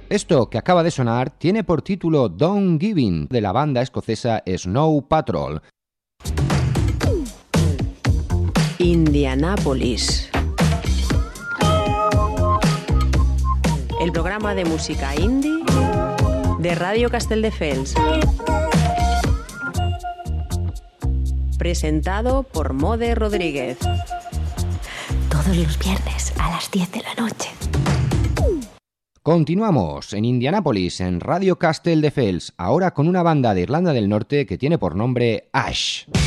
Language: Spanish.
Esto que acaba de sonar tiene por título Don't Giving, de la banda escocesa Snow Patrol. Indianápolis. El programa de música indie de Radio Castelldefels. Presentado por Mode Rodríguez. Todos los viernes a las 10 de la noche. Continuamos en Indianápolis, en Radio Castelldefels, ahora con una banda de Irlanda del Norte que tiene por nombre Ash.